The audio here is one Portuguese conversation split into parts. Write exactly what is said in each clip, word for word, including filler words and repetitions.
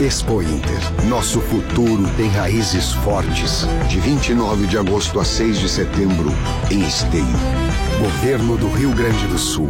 Expo Inter. Nosso futuro tem raízes fortes. De vinte e nove de agosto a seis de setembro, em Esteio. Governo do Rio Grande do Sul.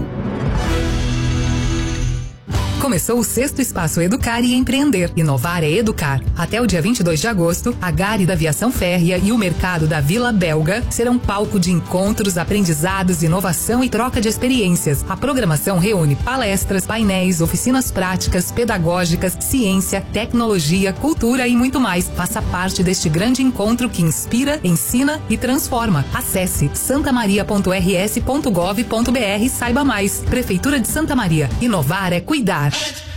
Começou o sexto Espaço Educar e Empreender. Inovar é educar. Até o dia vinte e dois de agosto, a Gare da Aviação Férrea e o Mercado da Vila Belga serão palco de encontros, aprendizados, inovação e troca de experiências. A programação reúne palestras, painéis, oficinas práticas, pedagógicas, ciência, tecnologia, cultura e muito mais. Faça parte deste grande encontro que inspira, ensina e transforma. Acesse santamaria ponto r s ponto gov ponto b r e saiba mais. Prefeitura de Santa Maria. Inovar é cuidar.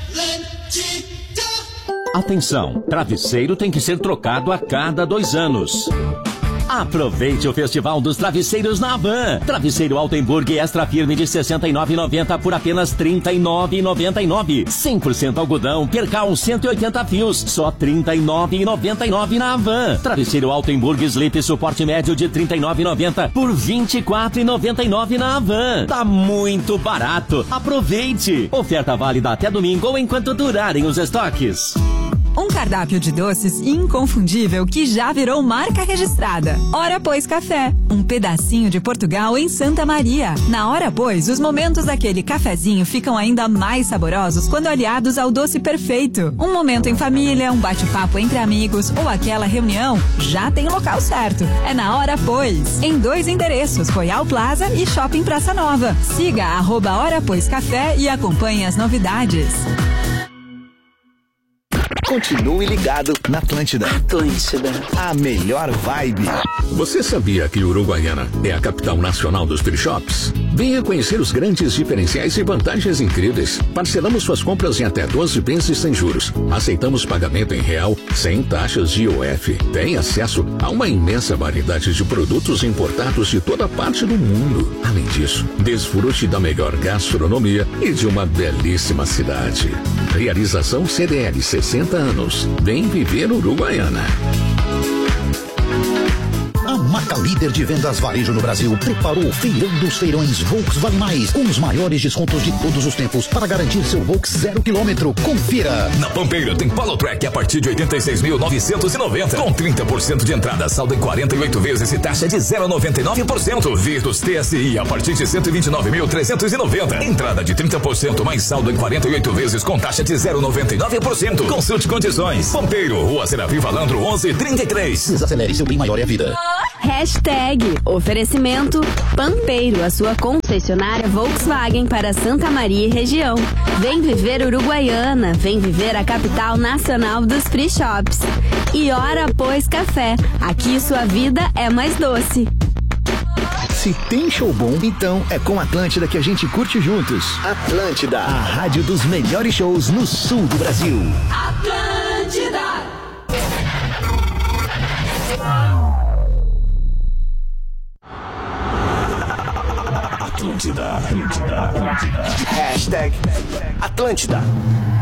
Atenção, travesseiro tem que ser trocado a cada dois anos. Aproveite o Festival dos Travesseiros na Havan. Travesseiro Altenburg Extra Firme de sessenta e nove reais e noventa centavos por apenas trinta e nove reais e noventa e nove centavos. cem por cento algodão, percal cento e oitenta fios, só trinta e nove reais e noventa e nove centavos na Havan. Travesseiro Altenburg Sleep suporte médio de trinta e nove reais e noventa centavos por vinte e quatro reais e noventa e nove centavos na Havan. Tá muito barato. Aproveite. Oferta válida até domingo ou enquanto durarem os estoques. Um cardápio de doces inconfundível que já virou marca registrada. Hora Pois Café. Um pedacinho de Portugal em Santa Maria. Na Hora Pois, os momentos daquele cafezinho ficam ainda mais saborosos quando aliados ao doce perfeito. Um momento em família, um bate-papo entre amigos ou aquela reunião, já tem o local certo. É na Hora Pois. Em dois endereços, Royal Plaza e Shopping Praça Nova. Siga arroba Hora Pois Café e acompanhe as novidades. Continue ligado na Atlântida. Atlântida. A melhor vibe. Você sabia que Uruguaiana é a capital nacional dos free shops? Venha conhecer os grandes diferenciais e vantagens incríveis. Parcelamos suas compras em até doze vezes sem juros. Aceitamos pagamento em real, sem taxas de I O F. Tem acesso a uma imensa variedade de produtos importados de toda parte do mundo. Além disso, desfrute da melhor gastronomia e de uma belíssima cidade. Realização C D L sessenta anos. Vem viver Uruguaiana. A marca líder de vendas varejo no Brasil preparou o Feirão dos Feirões Volkswagen Mais, com os maiores descontos de todos os tempos para garantir seu Volks zero quilômetro. Confira! Na Pampeiro tem Polo Track a partir de oitenta e seis mil novecentos e noventa, com trinta por cento de entrada, saldo em quarenta e oito vezes e taxa de zero vírgula noventa e nove por cento. Virtus T S I a partir de cento e vinte e nove mil trezentos e noventa. Entrada de trinta por cento mais saldo em quarenta e oito vezes com taxa de zero vírgula noventa e nove por cento. Consulte condições. Pampeiro, Rua Serafim Valandro onze trinta e três. Desacelere, seu bem maior é a vida. Hashtag oferecimento Pampeiro, a sua concessionária Volkswagen para Santa Maria e região. Vem viver Uruguaiana, vem viver a capital nacional dos free shops. E Hora Pois Café, aqui sua vida é mais doce. Se tem show bom, então é com Atlântida que a gente curte juntos. Atlântida, a rádio dos melhores shows no sul do Brasil. Atlântida. Atlântida, Atlântida, Atlântida. Hashtag Atlântida.